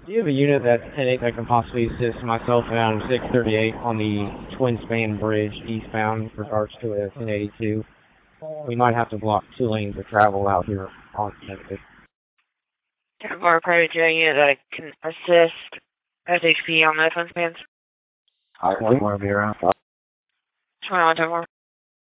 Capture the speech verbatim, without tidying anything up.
Do you have a unit that's ten eight that can possibly assist myself and six thirty-eight on the Twin Span Bridge eastbound with regards to a ten eighty-two? We might have to block two lanes of travel out here on Connecticut. Have our private jet unit that can assist S H P on the Twin Spans? I want to be around. twenty-one, ten four.